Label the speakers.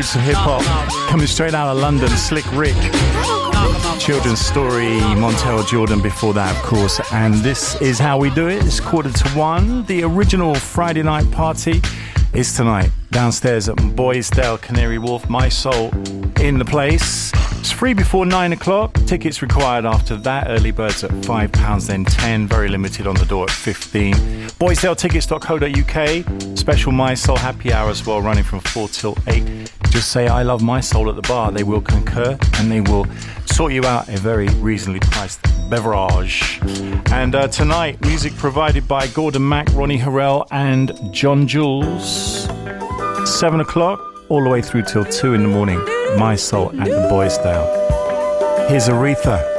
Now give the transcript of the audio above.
Speaker 1: roots of hip-hop, coming straight out of London, Slick Rick. Children's Story, Montel Jordan before that, of course. And this is how we do it. It's 1:45. The original Friday night party is tonight, downstairs at Boysdale, Canary Wharf. My Soul in the place. It's free before 9 o'clock. Tickets required after that. Early birds at £5, then 10. Very limited on the door at 15. BoysdaleTickets.co.uk. Special My Soul happy hour as well, running from 4 till 8. Just say I love My Soul at the bar. They will concur and they will sort you out a very reasonably priced beverage. And tonight, music provided by Gordon Mack, Ronnie Harrell and John Jules. 7 o'clock all the way through till 2 in the morning. My Soul at the Boysdale. Here's Aretha.